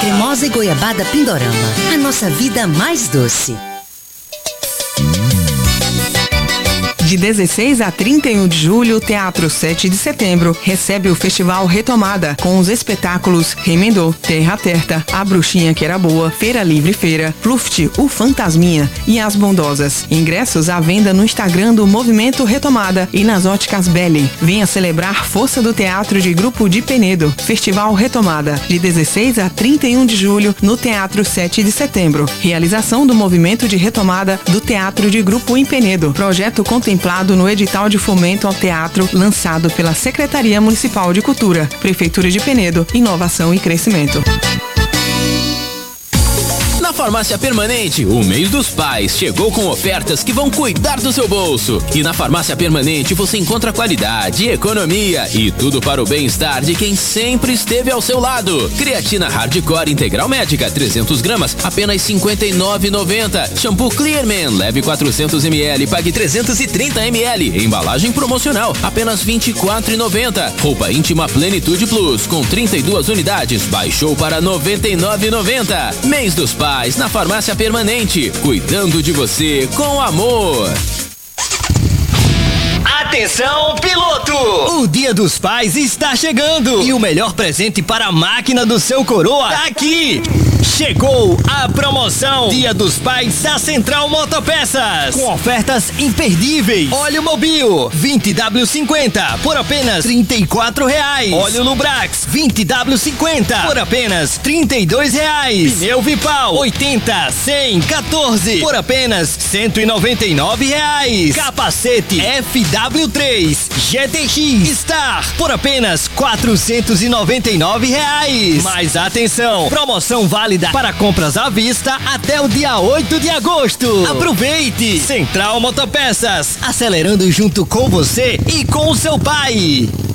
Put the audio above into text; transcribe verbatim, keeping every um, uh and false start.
cremosa e goiabada Pindorama. A nossa vida mais doce. De dezesseis a trinta e um de julho, o Teatro sete de Setembro recebe o Festival Retomada, com os espetáculos Remendô, Terra Terta, A Bruxinha que Era Boa, Feira Livre Feira, Pluft, O Fantasminha e As Bondosas. Ingressos à venda no Instagram do Movimento Retomada e nas óticas Belly. Venha celebrar Força do Teatro de Grupo de Penedo. Festival Retomada, de dezesseis a trinta e um de julho, no Teatro sete de Setembro. Realização do Movimento de Retomada do Teatro de Grupo em Penedo. Projeto contemplado no edital de fomento ao teatro lançado pela Secretaria Municipal de Cultura, Prefeitura de Penedo, Inovação e Crescimento. Na Farmácia Permanente, o mês dos pais chegou com ofertas que vão cuidar do seu bolso. E na Farmácia Permanente você encontra qualidade, economia e tudo para o bem-estar de quem sempre esteve ao seu lado. Creatina Hardcore Integral Médica, trezentos gramas, apenas cinquenta e nove reais e noventa centavos. Shampoo Clearman, leve quatrocentos mililitros, pague trezentos e trinta mililitros. Embalagem promocional, apenas vinte e quatro reais e noventa centavos. Roupa íntima Plenitude Plus, com trinta e duas unidades, baixou para noventa e nove reais e noventa centavos. Mês dos pais na Farmácia Permanente, cuidando de você com amor. Atenção, piloto! O Dia dos Pais está chegando e o melhor presente para a máquina do seu coroa tá aqui! Chegou a promoção Dia dos Pais da Central Motopeças, com ofertas imperdíveis. Óleo Mobil vinte W cinquenta por apenas trinta e quatro reais. Óleo Lubrax vinte W cinquenta por apenas trinta e dois reais. Pneu Vipal oitenta, cem, quatorze por apenas cento e noventa e nove reais. Capacete F W três G T X Star por apenas quatrocentos e noventa e nove reais. Mas atenção, promoção válida para compras à vista até o dia oito de agosto. Aproveite! Central Motopeças, acelerando junto com você e com o seu pai.